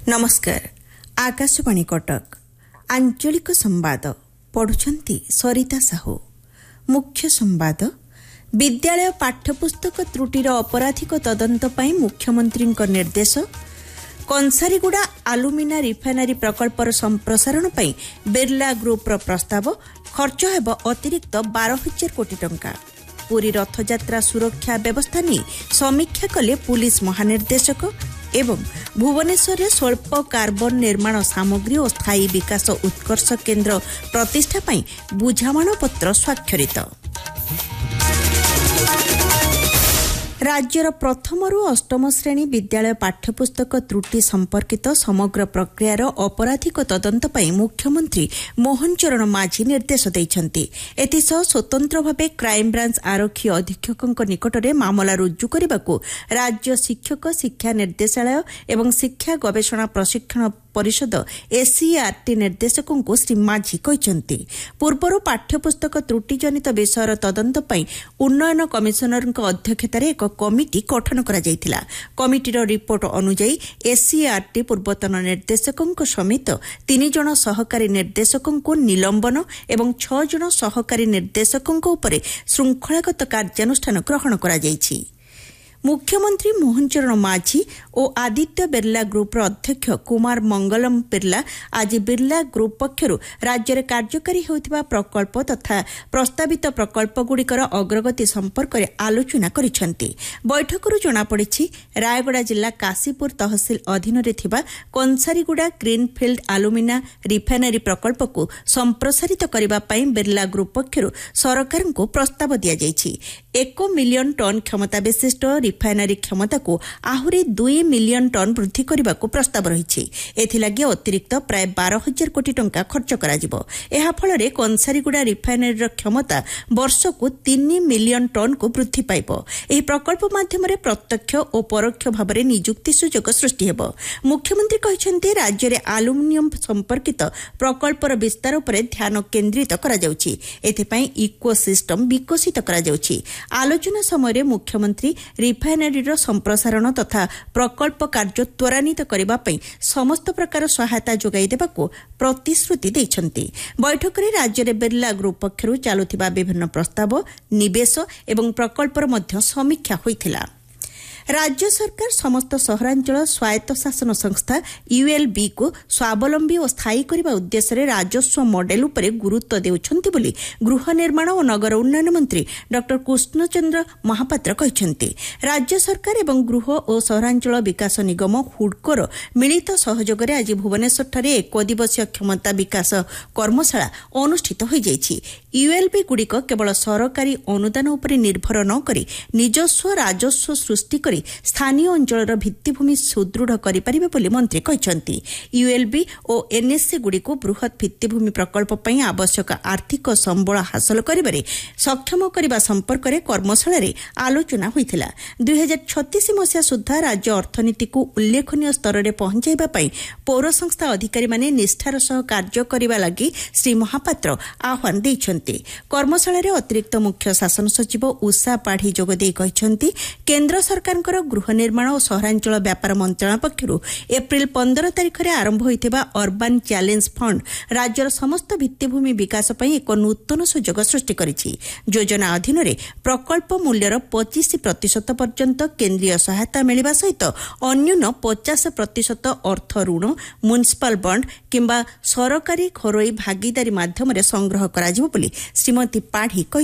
नमस्कार। आकाशवाणी कटक आंचलिक संवाद पढ़ुछंती सरिता साहू। मुख्य संवाद विद्यालय पाठ्यपुस्तक त्रुटिर अपराधिक तदंत पई मुख्यमंत्री निर्देश। कंसारीगुड़ा आलुमिना रिफाइनरी प्रकल्पर संप्रसारण पई बिरला ग्रुपर प्रस्ताव। खर्च हेब अतिरिक्त 12,000 कोटी टंका। पूरी रथयात्रा सुरक्षा व्यवस्था नहीं समीक्षा कले पुलिस महानिर्देशक। एवं भुवनेश्वर में स्वल्प कार्बन निर्माण सामग्री और स्थायी विकास उत्कर्ष केन्द्र प्रतिष्ठा पई बुझामण पत्र स्वाक्षरित। राज्यर प्रथम रु अष्टम श्रेणी विद्यालय पाठ्यपुस्तक त्रुटि संपर्कित समग्र प्रक्रियार अपराधिक तदंत पई मुख्यमंत्री मोहन चरण माझी निर्देश दैछंती। एथिसह स्वतंत्र भावे क्राइमब्रांच आरक्षी अधीक्षक निकटरे मामला रुजु करबाकू राज्य शिक्षक शिक्षा निर्देशालय एवं शिक्षा गवेषणा प्रशिक्षण परिषद एससीईआरटी निर्देशकों को श्री माझी कहते। पूर्वर पाठ्यपुस्तक त्रुटिजनित विषयर तदंत पई उन्नयन कमिशनर अध्यक्षतार एक कमिटी गठन करा जायतिला। कमिटीर रिपोर्ट अनुसार एससीईआरटी पूर्वतन निर्देशकों समेत 3 जन सहकारी निर्देशकों को निलंबन एवं 6 जन सहकारी निर्देशकों उपरे श्रृंखलागत कार्यानुष्ठान ग्रहण करा जायछि। मुख्यमंत्री मोहन चरण माझी और आदित्य बिरला ग्रुपर अध्यक्ष कुमार मंगलम बिरला आज बिरला ग्रुप पक्षरु राज्य में कार्यकारी होतिबा प्रकल्प तथा प्रस्तावित प्रकल्पगुड़िकर अग्रगति संपर्क में आलोचना करिसेंती। बैठकरू जଣାपड़ी रायगड़ा जिला काशीपुर तहसिल अधीन कंसारीगुड़ा ग्रीनफिल्ड आलुमिना रिफाइनरी प्रकल्प को संप्रसारित करने पर बिरला ग्रुप पक्षरु सरकार को प्रस्ताव दि जायछि। 1 मिलियन टन क्षमता विशिष्ट रिफाइनरी क्षमता को आहुरी 2 मिलियन टन वृद्धि करने को प्रस्ताव रही। एथिलागि अतिरिक्त प्राय 12,000 कोटी टंका खर्च करा जिवो। एहा फलरे कंसारीगुड़ा रिफाइनरी क्षमता वर्ष को 3 मिलियन टन को वृद्धि पाइबो। एही प्रकल्प माध्यम प्रत्यक्ष और परोक्ष भाव में नियुक्ति सुजोग सृष्टि हेबो। मुख्यमंत्री कहते राज्य में आलुमिनियम संपर्कित प्रकल्पर विस्तार पर ध्यान केन्द्रित करा जाउछि। एथिपई इकोसिस्टम विकसित करा जाउछि। आलोचना समय मुख्यमंत्री रिफाइनरीर संप्रसारण तथा प्रकल्प कार्य त्वरान्वित करने पर समस्त प्रकार सहायता जोगाई देबाकू प्रतिश्रुति दैछंती। बैठक में राज्य में बिरला ग्रुप पक्षरु चालुथिबा विभिन्न प्रस्ताव निवेश एवं प्रकल्पर मध्य समीक्षा होइथिला। राज्य सरकार समस्त सहरांचल स्वायत्त शासन संस्था यूएलबी को स्वावलंबी और स्थायी करने उद्देश्य राजस्व मॉडेल उपरे गुरुत्व देउछंती बोली गृह निर्माण और नगर उन्नयन मंत्री डॉक्टर कृष्णचंद्र महापात्र कहते। राज्य सरकार एवं गृह और सहरांचल विकास निगम हुडकोर मिलित सहयोग आज भुवनेश्वर ठारे 1 दिवसीय क्षमता विकास कर्मशाला अनुष्ठित हो जायछि। यूएलबी गुड़िक केवल सरकारी अनुदान उपरे निर्भर न करी निजस्व राजस्व सृष्टि करी स्थानीय अंचल भित्तिभूमि सुदृढ़ करिपारिबे बोली मंत्री कहते। यूएलबी और एनएससी गुड़िक बृहत भित्तिभूमि प्रकल्प पई आवश्यक आर्थिक संबल हासिल करिबारे सक्षम करने संपर्क में कर्मशाला रे आलोचना होइथिला। 2036 मसीहा सुधा राज्य अर्थनीति को उल्लेखनीय स्तर में पहुंचाइबा पई पौर संस्था अधिकारी माने निष्ठार सह कार्य करिबा लागि श्री महापात्र आह्वान दैछंती। कर्मशाला रे अतिरिक्त मुख्य शासन सचिव उषा पाढ़ी जोगदे कहते केन्द्र सरकार गृह निर्माण और सहरांचल व्यापार मंत्रालय पक्षरु एप्रिल 15 तारिख में आरंभ होइथिबा अर्बन चैलेंज फंड राज्यर समस्त भित्तिभूमि विकास पई एक नूतन सुजोग सृष्टि करिछि। योजना अधीन रे प्रकल्प मूल्यर 25% पर्यंत केंद्रीय सहायता मिलिबा सहित अन्यून 50% अर्थ ऋण म्युनिसिपल बॉन्ड किंबा सरकारी घरोई भागीदारी माध्यम संग्रह करा जिवो बोली श्रीमती पाढ़ी